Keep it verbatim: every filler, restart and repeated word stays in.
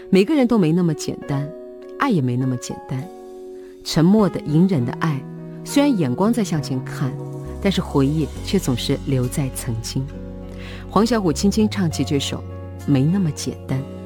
每个人都没那么简单，爱也没那么简单。沉默的隐忍的爱，虽然眼光在向前看，但是回忆却总是留在曾经。黄小琥轻轻唱起这首《没那么简单》。